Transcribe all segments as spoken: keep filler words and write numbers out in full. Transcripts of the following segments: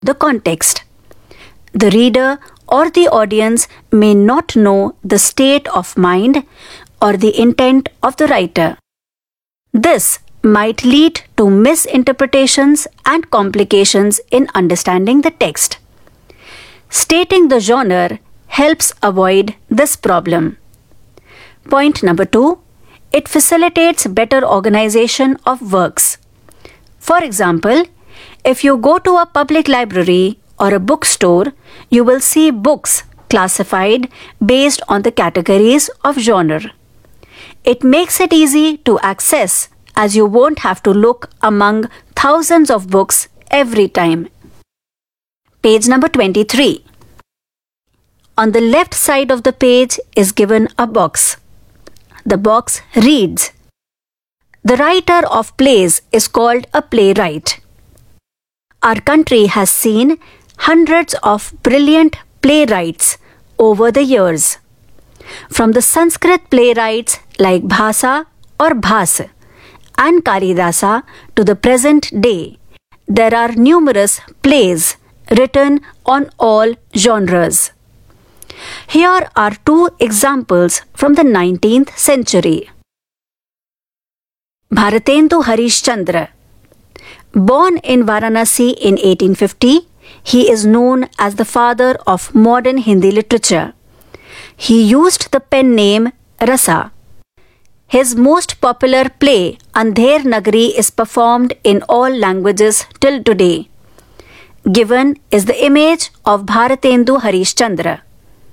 the context. The reader or the audience may not know the state of mind or the intent of the writer. This might lead to misinterpretations and complications in understanding the text. Stating the genre helps avoid this problem. Point number two, it facilitates better organization of works. For example, if you go to a public library or a bookstore, you will see books classified based on the categories of genre. It makes it easy to access as you won't have to look among thousands of books every time. Page number twenty-three. On the left side of the page is given a box. The box reads. The writer of plays is called a playwright. Our country has seen hundreds of brilliant playwrights over the years. From the Sanskrit playwrights like Bhasa or Bhas and Kalidasa to the present day, there are numerous plays written on all genres. Here are two examples from the nineteenth century. Bharatendu Harishchandra. Born in Varanasi in eighteen fifty, he is known as the father of modern Hindi literature. He used the pen name Rasa. His most popular play, Andher Nagari, is performed in all languages till today. Given is the image of Bharatendu Harishchandra.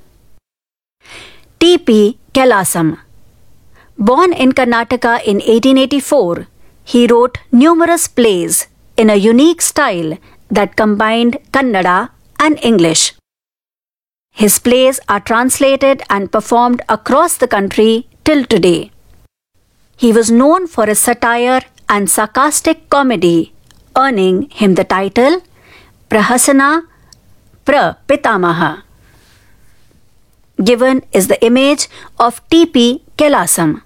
T P Kailasam. Born in Karnataka in eighteen eighty-four, he wrote numerous plays in a unique style that combined Kannada and English. His plays are translated and performed across the country till today. He was known for his satire and sarcastic comedy, earning him the title Prahasana Prapitamaha. Given is the image of T P Kailasam.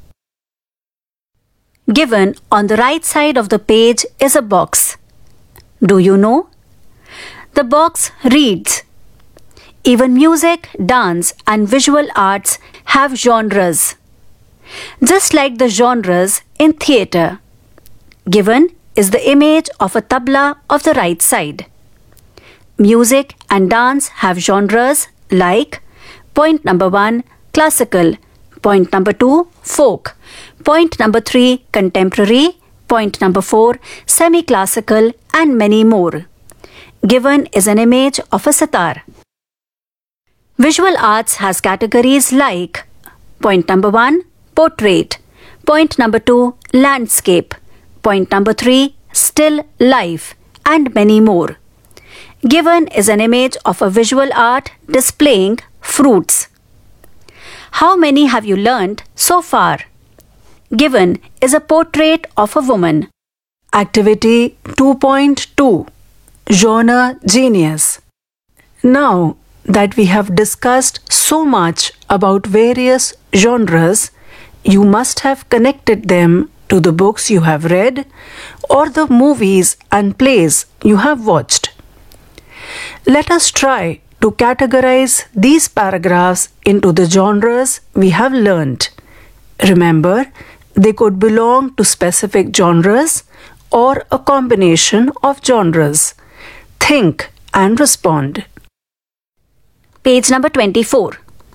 Given on the right side of the page is a box. Do you know? The box reads. Even music, dance, and visual arts have genres. Just like the genres in theatre. Given is the image of a tabla of the right side. Music and dance have genres like point number one, classical, point number two, folk, point number three, contemporary, point number four, semi-classical, and many more. Given is an image of a sitar. Visual arts has categories like point number one, portrait, point number two, landscape, point number three, still life, and many more. Given is an image of a visual art displaying fruits. How many have you learnt so far? Given is a portrait of a woman. Activity two point two. Genre Genius. Now that we have discussed so much about various genres, you must have connected them to the books you have read or the movies and plays you have watched. Let us try to categorize these paragraphs into the genres we have learnt. Remember, they could belong to specific genres or a combination of genres. Think and respond. Page number twenty-four.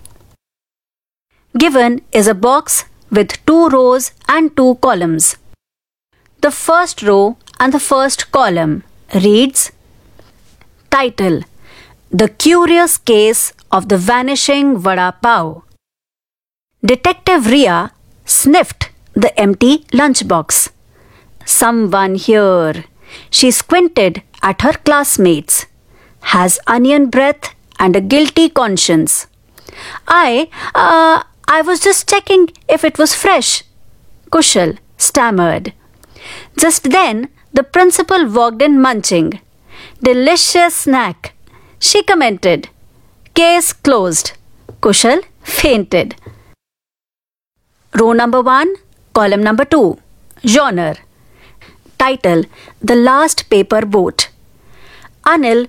Given is a box with two rows and two columns. The first row and the first column reads Title: The Curious Case of the Vanishing Vada Pav. Detective Ria sniffed the empty lunchbox. Someone here. She squinted at her classmates. Has onion breath and a guilty conscience. I, uh, I was just checking if it was fresh, Kushal stammered. Just then, the principal walked in munching. Delicious snack, she commented. Case closed. Kushal fainted. Row number one, column number two. Genre. Title: The Last Paper Boat. Anil